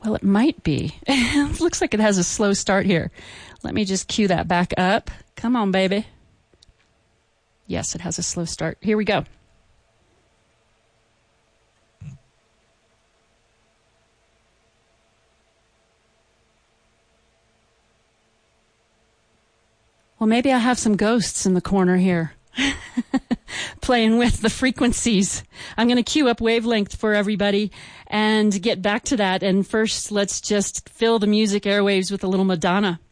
Well, it might be. It looks like it has a slow start here. Let me just cue that back up. Come on, baby. Yes, it has a slow start. Here we go. Well, maybe I have some ghosts in the corner here playing with the frequencies. I'm going to cue up wavelength for everybody and get back to that. And first, let's just fill the music airwaves with a little Madonna.